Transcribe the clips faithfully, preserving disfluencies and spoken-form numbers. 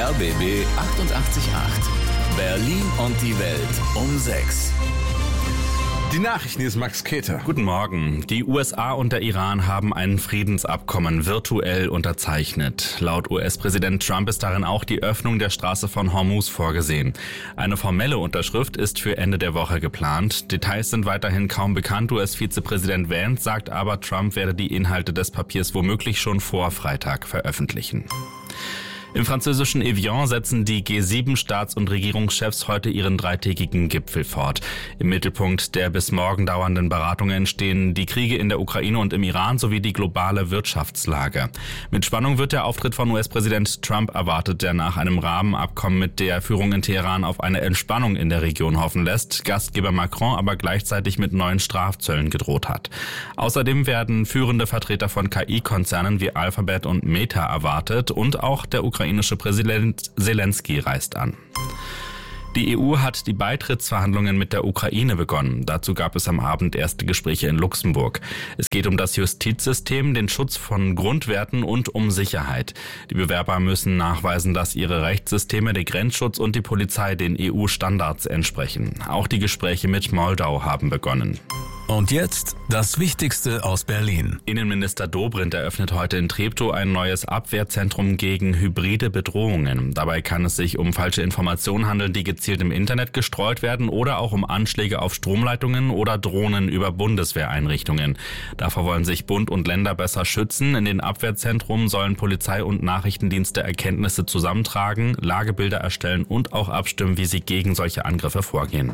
R B B achtundachtzig Komma acht. Berlin und die Welt um sechs. Die Nachrichten, hier ist Max Keter. Guten Morgen. Die U S A und der Iran haben ein Friedensabkommen virtuell unterzeichnet. Laut U S-Präsident Trump ist darin auch die Öffnung der Straße von Hormuz vorgesehen. Eine formelle Unterschrift ist für Ende der Woche geplant. Details sind weiterhin kaum bekannt. U S-Vizepräsident Vance sagt aber, Trump werde die Inhalte des Papiers womöglich schon vor Freitag veröffentlichen. Im französischen Evian setzen die G sieben Staats- und Regierungschefs heute ihren dreitägigen Gipfel fort. Im Mittelpunkt der bis morgen dauernden Beratungen stehen die Kriege in der Ukraine und im Iran sowie die globale Wirtschaftslage. Mit Spannung wird der Auftritt von U S-Präsident Trump erwartet, der nach einem Rahmenabkommen mit der Führung in Teheran auf eine Entspannung in der Region hoffen lässt, Gastgeber Macron aber gleichzeitig mit neuen Strafzöllen gedroht hat. Außerdem werden führende Vertreter von K I-Konzernen wie Alphabet und Meta erwartet und auch der Ukraine Der ukrainische Präsident Zelensky reist an. Die E U hat die Beitrittsverhandlungen mit der Ukraine begonnen. Dazu gab es am Abend erste Gespräche in Luxemburg. Es geht um das Justizsystem, den Schutz von Grundwerten und um Sicherheit. Die Bewerber müssen nachweisen, dass ihre Rechtssysteme, der Grenzschutz und die Polizei den E U-Standards entsprechen. Auch die Gespräche mit Moldau haben begonnen. Und jetzt das Wichtigste aus Berlin. Innenminister Dobrindt eröffnet heute in Treptow ein neues Abwehrzentrum gegen hybride Bedrohungen. Dabei kann es sich um falsche Informationen handeln, die gezielt im Internet gestreut werden, oder auch um Anschläge auf Stromleitungen oder Drohnen über Bundeswehreinrichtungen. Davor wollen sich Bund und Länder besser schützen. In den Abwehrzentren sollen Polizei und Nachrichtendienste Erkenntnisse zusammentragen, Lagebilder erstellen und auch abstimmen, wie sie gegen solche Angriffe vorgehen.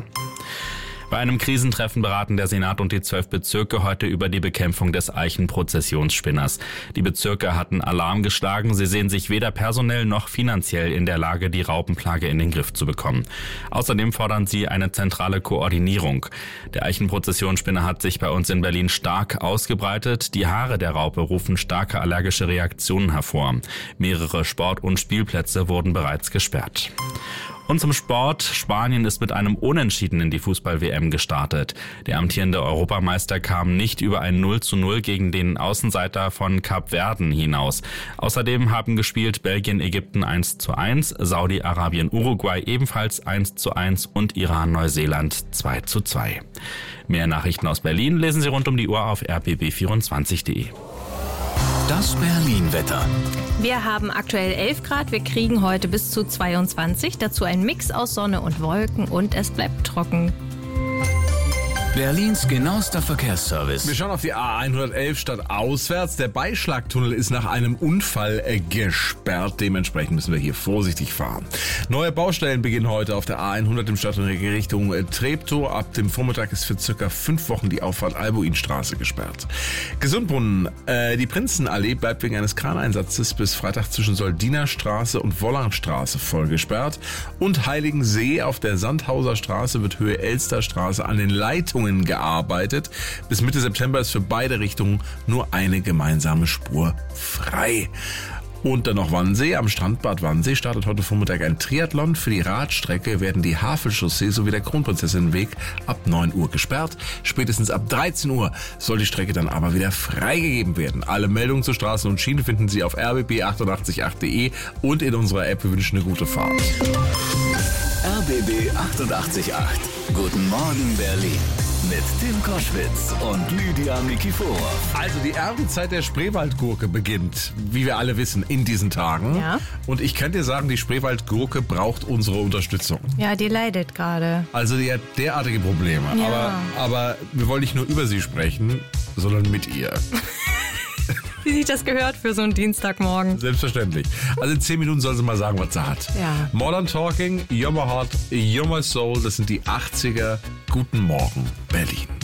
Bei einem Krisentreffen beraten der Senat und die zwölf Bezirke heute über die Bekämpfung des Eichenprozessionsspinners. Die Bezirke hatten Alarm geschlagen. Sie sehen sich weder personell noch finanziell in der Lage, die Raupenplage in den Griff zu bekommen. Außerdem fordern sie eine zentrale Koordinierung. Der Eichenprozessionsspinner hat sich bei uns in Berlin stark ausgebreitet. Die Haare der Raupe rufen starke allergische Reaktionen hervor. Mehrere Sport- und Spielplätze wurden bereits gesperrt. Und zum Sport. Spanien ist mit einem Unentschieden in die Fußball-W M gestartet. Der amtierende Europameister kam nicht über ein null zu null gegen den Außenseiter von Kapverden hinaus. Außerdem haben gespielt Belgien, Ägypten eins zu eins, Saudi-Arabien, Uruguay ebenfalls eins zu eins und Iran, Neuseeland zwei zu zwei. Mehr Nachrichten aus Berlin lesen Sie rund um die Uhr auf r b b vierundzwanzig punkt de. Das Berlin-Wetter. Wir haben aktuell elf Grad, wir kriegen heute bis zu zweiundzwanzig. Dazu ein Mix aus Sonne und Wolken und es bleibt trocken. Berlins genauester Verkehrsservice. Wir schauen auf die A hundertelf stadtauswärts. Der Beischlagtunnel ist nach einem Unfall äh, gesperrt. Dementsprechend müssen wir hier vorsichtig fahren. Neue Baustellen beginnen heute auf der A hundert im Stadt- und Richtung äh, Treptow. Ab dem Vormittag ist für circa fünf Wochen die Auffahrt Albuinstraße gesperrt. Gesundbrunnen. Äh, die Prinzenallee bleibt wegen eines Kraneinsatzes bis Freitag zwischen Soldinerstraße und Wollangstraße voll gesperrt. Und Heiligensee auf der Sandhauser Straße wird Höhe Elsterstraße an den Leitungen gearbeitet. Bis Mitte September ist für beide Richtungen nur eine gemeinsame Spur frei. Und dann noch Wannsee. Am Strandbad Wannsee startet heute Vormittag ein Triathlon. Für die Radstrecke werden die Havelchaussee sowie der Kronprinzessinnenweg ab neun Uhr gesperrt. Spätestens ab dreizehn Uhr soll die Strecke dann aber wieder freigegeben werden. Alle Meldungen zu Straßen und Schienen finden Sie auf r b b achtundachtzig Punkt acht punkt de und in unserer App. Wir wünschen eine gute Fahrt. R B B achtundachtzig Komma acht. Guten Morgen Berlin. Mit Tim Koschwitz und Lydia Nikiforov. Also die Erntezeit der Spreewaldgurke beginnt, wie wir alle wissen, in diesen Tagen. Ja. Und ich kann dir sagen, die Spreewaldgurke braucht unsere Unterstützung. Ja, die leidet gerade. Also die hat derartige Probleme. Ja. Aber, aber wir wollen nicht nur über sie sprechen, sondern mit ihr. Wie sich das gehört für so einen Dienstagmorgen. Selbstverständlich. Also in zehn Minuten soll sie mal sagen, was sie hat. Ja. Modern Talking, You're My Heart, You're My Soul, das sind die achtziger. Guten Morgen, Berlin.